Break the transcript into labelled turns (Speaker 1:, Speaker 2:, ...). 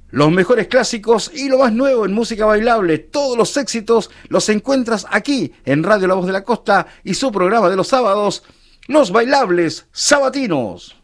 Speaker 1: Los mejores clásicos y lo más nuevo en música bailable, todos los éxitos los encuentras aquí en Radio La Voz de la Costa y su programa de los sábados, Los Bailables Sabatinos.